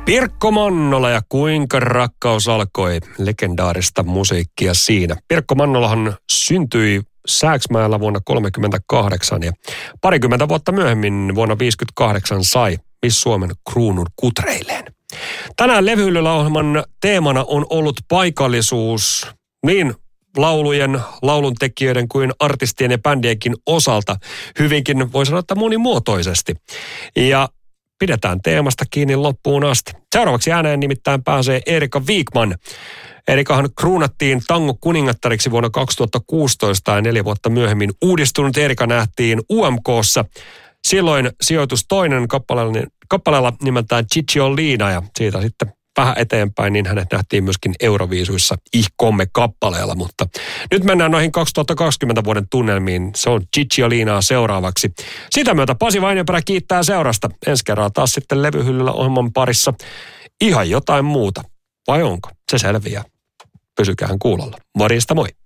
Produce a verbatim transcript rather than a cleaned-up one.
Pirkko Mannola ja kuinka rakkaus alkoi, legendaarista musiikkia siinä. Pirkko Mannolahan syntyi Sääksmäellä vuonna tuhatyhdeksänsataakolmekymmentäkahdeksan ja parikymmentä vuotta myöhemmin vuonna tuhatyhdeksänsataaviisikymmentäkahdeksan sai Miss Suomen kruunun kutreilleen. Tänään Levyhyllyllä ohjelman teemana on ollut paikallisuus niin laulujen, lauluntekijöiden kuin artistien ja bändienkin osalta hyvinkin, voi sanoa, että monimuotoisesti. Ja pidetään teemasta kiinni loppuun asti. Seuraavaksi ääneen nimittäin pääsee Erika Wikman. Erikahan kruunattiin tango kuningattariksi vuonna kaksituhattakuusitoista ja neljä vuotta myöhemmin uudistunut Erika nähtiin U M K:ssa. Silloin sijoitus toinen kappaleella, kappaleella nimeltään Cicciolina ja siitä sitten vähän eteenpäin, niin hänet nähtiin myöskin Euroviisuissa Ihkomme-kappaleella, mutta nyt mennään noihin kaksituhattakaksikymmentä vuoden tunnelmiin. Se on Cicciolinaa seuraavaksi. Sitä myötä Pasi Vainioperä kiittää seurasta. Ensi kerralla taas sitten Levyhyllyllä ohjelman parissa ihan jotain muuta. Vai onko? Se selviää. Pysykäähän kuulolla. Morjesta moi!